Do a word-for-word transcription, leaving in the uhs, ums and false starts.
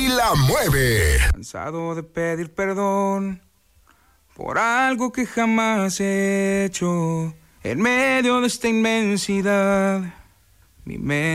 y la mueve. Cansado de pedir perdón por algo que jamás he hecho. En medio de esta inmensidad, mi mente